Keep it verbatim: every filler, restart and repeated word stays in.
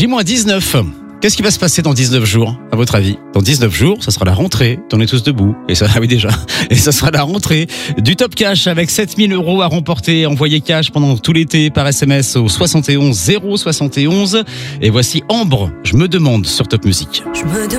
J dix-neuf. Qu'est-ce qui va se passer dans dix-neuf jours, à votre avis? Dans dix-neuf jours, ça sera la rentrée. On est tous debout. Et ça, ah oui, déjà. Et ça sera la rentrée du Top Cash avec sept mille euros à remporter. Envoyez cash pendant tout l'été par S M S au soixante et onze zéro soixante et onze. Et voici Ambre. Je me demande sur Top Music. Je me